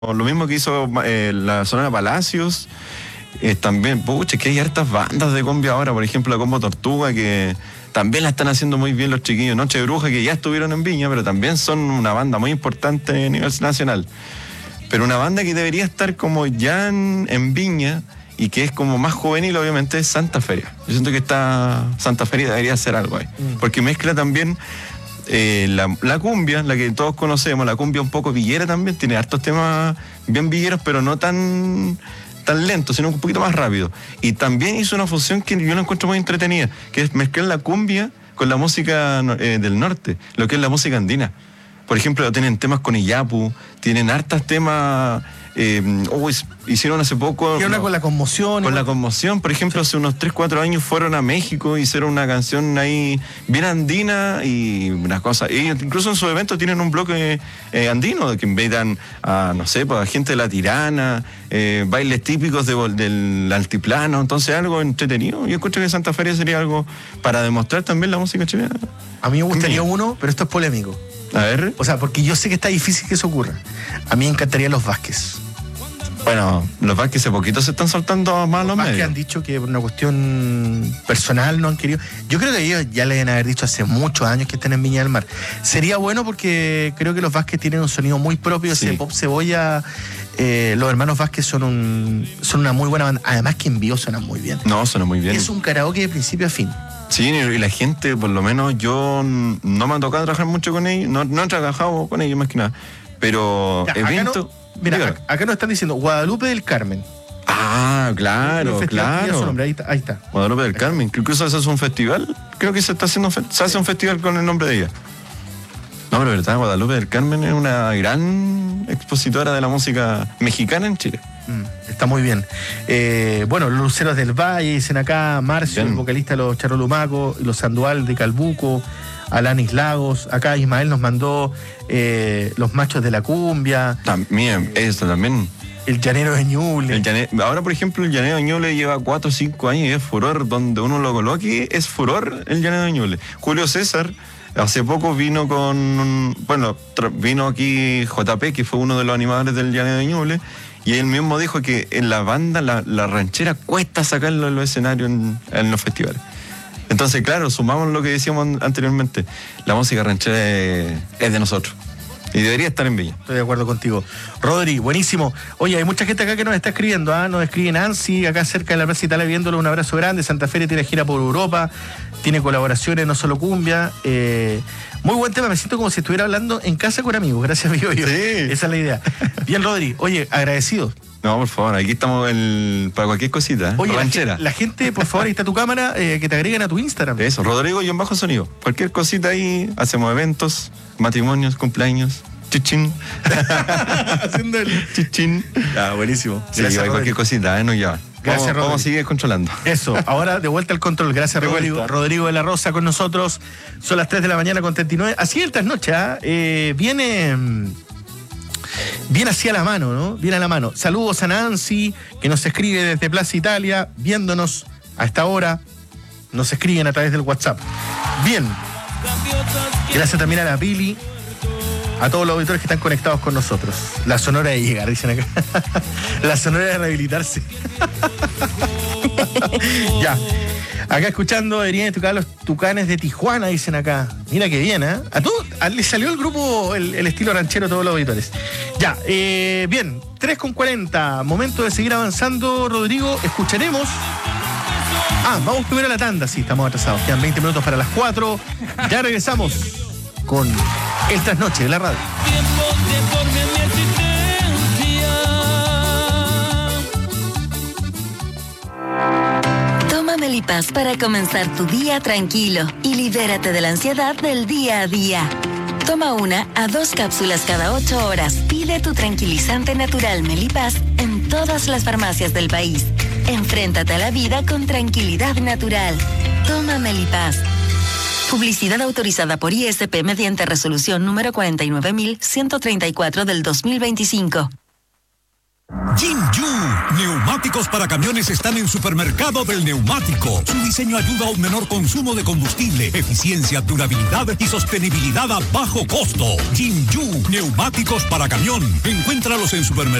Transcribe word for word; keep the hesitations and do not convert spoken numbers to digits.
lo mismo que hizo eh, la Sonora Palacios. Eh, también, pucha, que hay hartas bandas de cumbia ahora, por ejemplo la Combo Tortuga, que también la están haciendo muy bien los chiquillos. Noche de Bruja, que ya estuvieron en Viña, pero también son una banda muy importante a nivel nacional. Pero una banda que debería estar como ya en, en Viña y que es como más juvenil, obviamente, es Santa Feria. Yo siento que está Santa Feria debería hacer algo ahí, mm. porque mezcla también eh, la, la cumbia, la que todos conocemos, la cumbia un poco villera también, tiene hartos temas bien villeros, pero no tan... tan lento, sino un poquito más rápido. Y también hizo una fusión que yo la encuentro muy entretenida, que es mezclar la cumbia con la música eh, del norte, lo que es la música andina. Por ejemplo, tienen temas con Iyapu, tienen hartas temas... Eh, oh, hicieron hace poco... ¿Qué habla no, con la conmoción? Con la conmoción, por ejemplo, hace unos tres, cuatro años fueron a México, hicieron una canción ahí bien andina y unas cosas. Y incluso en su evento tienen un bloque eh, andino, que invitan a, no sé, pues, a gente de La Tirana, eh, bailes típicos de, del altiplano, entonces algo entretenido. Yo encuentro que Santa Feria sería algo para demostrar también la música chilena. A mí me gustaría uno, pero esto es polémico. A ver. O sea, porque yo sé que está difícil que eso ocurra. A mí me encantaría los Vázquez. Bueno, los Vázquez hace poquito se están soltando más a los medios. Los Vázquez han dicho que por una cuestión personal no han querido. Yo creo que ellos ya le deben haber dicho hace muchos años que están en Viña del Mar. Sería bueno porque creo que los Vázquez tienen un sonido muy propio, sí. Ese pop cebolla. Eh, los hermanos Vázquez son un son una muy buena banda. Además que en vivo suenan muy bien. No, suenan muy bien. Es un karaoke de principio a fin. Sí, y la gente, por lo menos yo no me ha tocado trabajar mucho con ellos, no, no he trabajado con ellos más que nada, pero ya, evento... Acá no, mira, acá, acá nos están diciendo Guadalupe del Carmen. Ah, claro, claro. Su nombre, ahí, está, ahí está. Guadalupe del Carmen, creo que eso se hace un festival, creo que se está haciendo, se hace un festival con el nombre de ella. No, pero verdad, Guadalupe del Carmen es una gran expositora de la música mexicana en Chile. Mm, está muy bien. Eh, bueno, los Luceros del Valle, dicen acá, Marcio, bien. El vocalista de los Charolumacos, los Sandoval de Calbuco, Alanis Lagos. Acá Ismael nos mandó eh, los Machos de la Cumbia. También, eso también. El Llanero de Ñuble. El llane... Ahora, por ejemplo, el Llanero de Ñuble lleva cuatro o cinco años y es furor. Donde uno lo coloque, es furor el Llanero de Ñuble. Julio César hace poco vino con... Bueno, vino aquí J P, que fue uno de los animadores del Llanero de Ñuble, y él mismo dijo que en la banda, la, la ranchera, cuesta sacarlo en los escenarios en, en los festivales. Entonces, claro, sumamos lo que decíamos anteriormente. La música ranchera es, es de nosotros. Y debería estar en Viña. Estoy de acuerdo contigo. Rodri, buenísimo. Oye, hay mucha gente acá que nos está escribiendo, ¿ah? ¿eh? Nos escribe Nancy, acá cerca de la Plaza Italia, viéndolo. Un abrazo grande. Santa Feria tiene gira por Europa, tiene colaboraciones, no solo cumbia. Eh, muy buen tema, me siento como si estuviera hablando en casa con amigos. Gracias, amigo. Sí. Esa es la idea. Bien, Rodri. Oye, agradecido. No, por favor, aquí estamos el, para cualquier cosita, ¿eh? Oye, ranchera. La, la gente, por favor, ahí está tu cámara, eh, que te agreguen a tu Instagram. Eso, Rodrigo y un bajo sonido. Cualquier cosita ahí, hacemos eventos, matrimonios, cumpleaños. Chichín. Haciendo el chichín. Ah, buenísimo. Sí, Gracias, cualquier cosita, ¿eh? No ya. Gracias, Rodrigo. Vamos a seguir controlando. Eso, ahora de vuelta al control. Gracias, Rodrigo. Rodrigo de la Rosa con nosotros. Son las tres de la mañana con treinta y nueve. Así es el trasnoche, ¿eh? eh, Viene... Viene así a la mano, ¿no? Viene a la mano. Saludos a Nancy, que nos escribe desde Plaza Italia, viéndonos a esta hora. Nos escriben a través del WhatsApp. Bien. Gracias también a la Pili, a todos los auditores que están conectados con nosotros. La sonora de llegar, dicen acá. La sonora de rehabilitarse. Ya. Acá escuchando, deberían tocar los Tucanes de Tijuana, dicen acá. Mira qué bien, ¿eh? A todos le salió el grupo, el, el estilo ranchero a todos los auditores. Ya, eh, bien, tres con cuarenta. Momento de seguir avanzando, Rodrigo. Escucharemos. Ah, vamos primero a la tanda. Sí, estamos atrasados. Quedan veinte minutos para las cuatro. Ya regresamos con el trasnoche de la radio. Toma Melipaz para comenzar tu día tranquilo y libérate de la ansiedad del día a día. Toma una a dos cápsulas cada ocho horas. Pide tu tranquilizante natural Melipaz en todas las farmacias del país. Enfréntate a la vida con tranquilidad natural. Toma Melipaz. Publicidad autorizada por I S P mediante resolución número cuarenta y nueve mil ciento treinta y cuatro del dos mil veinticinco. Jinju, neumáticos para camiones están en Supermercado del Neumático. Su diseño ayuda a un menor consumo de combustible, eficiencia, durabilidad y sostenibilidad a bajo costo. Jinju, neumáticos para camión. Encuéntralos en Supermercado